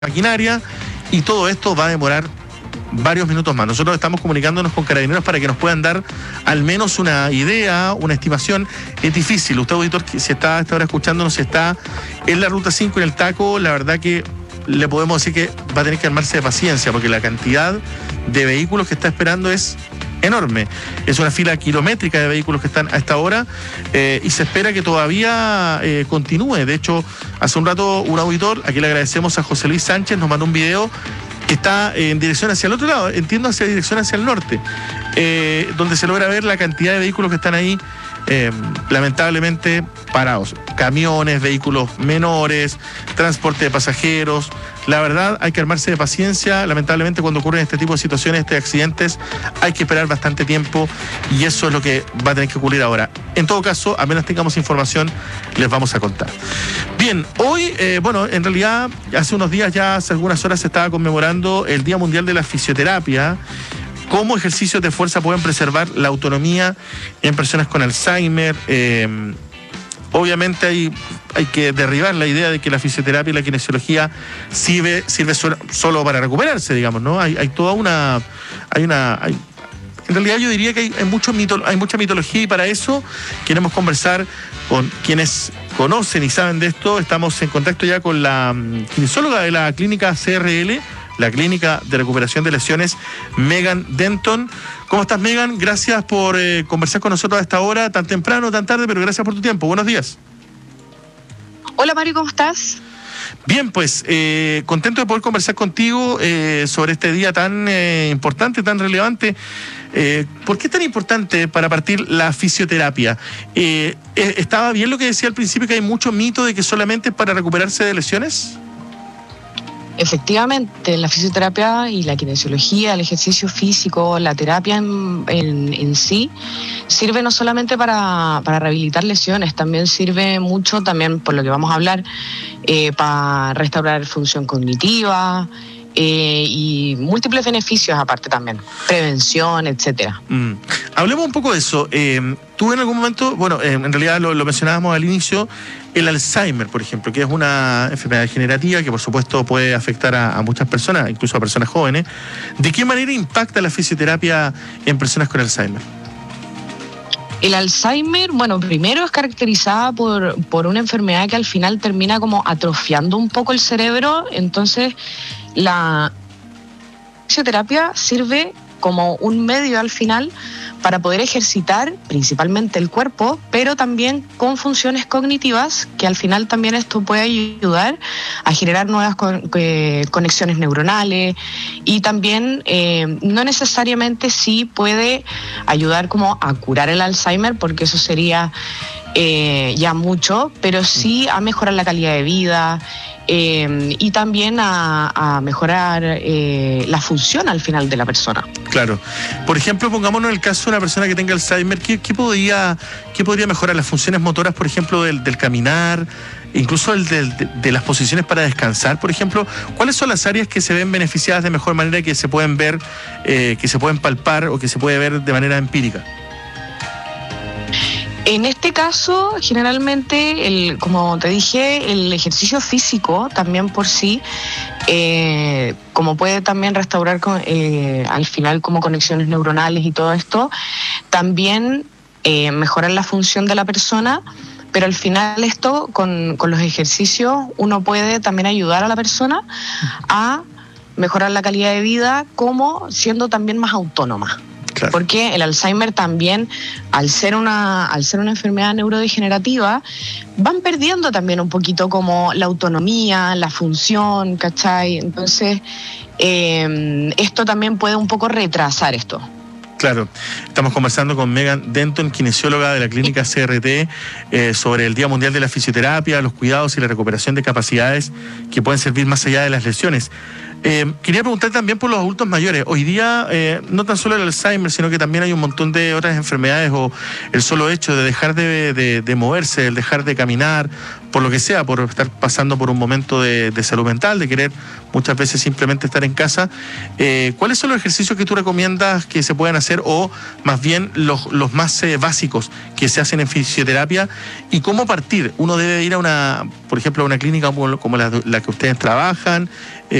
maquinaria, y todo esto va a demorar varios minutos más. Nosotros estamos comunicándonos con Carabineros para que nos puedan dar al menos una idea, una estimación. Es difícil. Usted, auditor, que si está a esta hora escuchándonos, si está en la Ruta 5 en el Taco, la verdad que le podemos decir que va a tener que armarse de paciencia, porque la cantidad de vehículos que está esperando es enorme. Es una fila kilométrica de vehículos que están a esta hora, y se espera que todavía continúe. De hecho, hace un rato un auditor, aquí le agradecemos a José Luis Sánchez, nos mandó un video que está en dirección hacia el otro lado, entiendo hacia dirección hacia el norte, donde se logra ver la cantidad de vehículos que están ahí, lamentablemente parados. Camiones, vehículos menores, transporte de pasajeros. La verdad, hay que armarse de paciencia. Lamentablemente, cuando ocurren este tipo de situaciones, de accidentes, hay que esperar bastante tiempo, y eso es lo que va a tener que ocurrir ahora. En todo caso, apenas tengamos información, les vamos a contar. Bien, hoy, en realidad, hace unos días, ya hace algunas horas, se estaba conmemorando el Día Mundial de la Fisioterapia. ¿Cómo ejercicios de fuerza pueden preservar la autonomía en personas con Alzheimer? Obviamente hay que derribar la idea de que la fisioterapia y la kinesiología sirve solo para recuperarse, digamos, ¿no? En realidad yo diría que hay mucha mitología, y para eso queremos conversar con quienes conocen y saben de esto. Estamos en contacto ya con la kinesióloga de la clínica CRL, la Clínica de Recuperación de Lesiones, Megan Denton. ¿Cómo estás, Megan? Gracias por conversar con nosotros a esta hora, tan temprano, tan tarde, pero gracias por tu tiempo. Buenos días. Hola, Mario, ¿cómo estás? Bien, pues contento de poder conversar contigo sobre este día tan importante, tan relevante. ¿Por qué es tan importante para partir la fisioterapia? ¿Estaba bien lo que decía al principio, que hay mucho mito de que solamente es para recuperarse de lesiones? Efectivamente, la fisioterapia y la kinesiología, el ejercicio físico, la terapia en sí, sirve no solamente para rehabilitar lesiones, también sirve mucho, también por lo que vamos a hablar, para restaurar función cognitiva, y múltiples beneficios aparte también, prevención, etcétera. Hablemos un poco de eso. Tú en algún momento, en realidad lo mencionábamos al inicio, el Alzheimer, por ejemplo, que es una enfermedad degenerativa que por supuesto puede afectar a muchas personas, incluso a personas jóvenes. ¿De qué manera impacta la fisioterapia en personas con Alzheimer? El Alzheimer, primero es caracterizada por una enfermedad que al final termina como atrofiando un poco el cerebro. Entonces la fisioterapia sirve como un medio al final para poder ejercitar principalmente el cuerpo, pero también con funciones cognitivas, que al final también esto puede ayudar a generar nuevas conexiones neuronales, y también no necesariamente sí puede ayudar como a curar el Alzheimer, porque eso sería ya mucho, pero sí a mejorar la calidad de vida, y también a mejorar la función al final de la persona. Claro. Por ejemplo, pongámonos en el caso de una persona que tenga Alzheimer, ¿qué podría mejorar? Las funciones motoras, por ejemplo, del caminar, incluso de las posiciones para descansar, por ejemplo. ¿Cuáles son las áreas que se ven beneficiadas de mejor manera y que se pueden ver, que se pueden palpar o que se puede ver de manera empírica? En este caso, generalmente, como te dije, el ejercicio físico también por sí, como puede también restaurar al final como conexiones neuronales y todo esto, también mejorar la función de la persona, pero al final esto, con los ejercicios, uno puede también ayudar a la persona a mejorar la calidad de vida, como siendo también más autónoma. Claro. Porque el Alzheimer también, al ser una enfermedad neurodegenerativa, van perdiendo también un poquito como la autonomía, la función, ¿cachai? Entonces, esto también puede un poco retrasar esto. Claro, estamos conversando con Megan Denton, kinesióloga de la clínica CRT, sobre el Día Mundial de la Fisioterapia, los cuidados y la recuperación de capacidades que pueden servir más allá de las lesiones. Quería preguntar también por los adultos mayores. Hoy día, no tan solo el Alzheimer, sino que también hay un montón de otras enfermedades, o el solo hecho de dejar de moverse, el dejar de caminar, por lo que sea, por estar pasando por un momento de salud mental, de querer muchas veces simplemente estar en casa. ¿Cuáles son los ejercicios que tú recomiendas que se puedan hacer, o más bien los más básicos que se hacen en fisioterapia, y cómo partir? ¿Uno debe ir a por ejemplo, a una clínica como la que ustedes trabajan?